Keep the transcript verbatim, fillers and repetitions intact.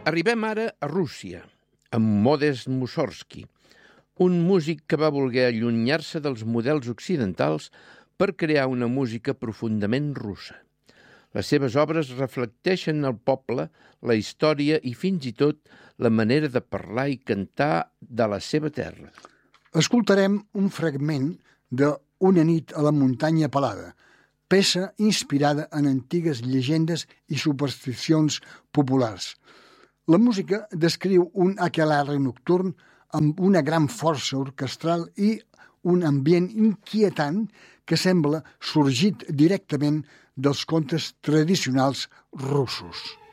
Arribem ara a Rússia, amb Modest Mussorgsky, un músic que va voler allunyar-se dels models occidentals per crear una música profundament russa. Les seves obres reflecteixen el poble, la història i fins i tot la manera de parlar i cantar de la seva terra. Escoltarem un fragment de Una nit a la muntanya pelada, peça inspirada en antigues llegendes i supersticions populars. La música descriu un aquelarre nocturn amb una gran força orquestral i un ambient inquietant que sembla sorgit directament dels contes tradicionals russos.